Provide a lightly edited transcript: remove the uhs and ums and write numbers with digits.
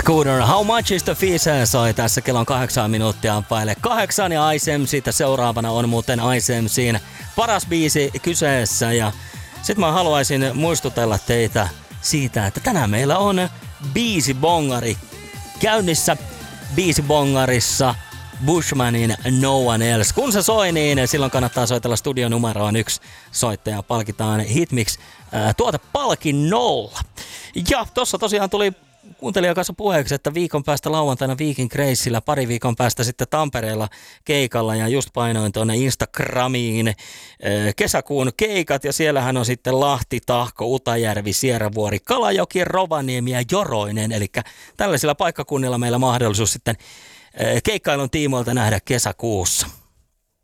Scooter, How Much Is The Fees soi tässä kellon 8 minuuttia päälle 8 ja Ice MC:tä seuraavana on muuten Ice MC:n paras biisi kyseessä ja sit mä haluaisin muistutella teitä siitä, että tänään meillä on biisibongari käynnissä. Biisibongarissa Bushmanin No One Else. Kun se soi, niin silloin kannattaa soitella studionumeroon 1. Soittaja palkitaan Hitmix tuotepalkinnolla. Ja tossa tosiaan tuli kuuntelijan kanssa puheeksi, että viikon päästä lauantaina Viking Graceillä, pari viikon päästä sitten Tampereella keikalla ja just painoin tuonne Instagramiin kesäkuun keikat ja siellähän on sitten Lahti, Tahko, Utajärvi, Sieravuori, Kalajoki, Rovaniemi ja Joroinen, eli tällaisilla paikkakunnilla meillä mahdollisuus sitten keikkailun tiimoilta nähdä kesäkuussa.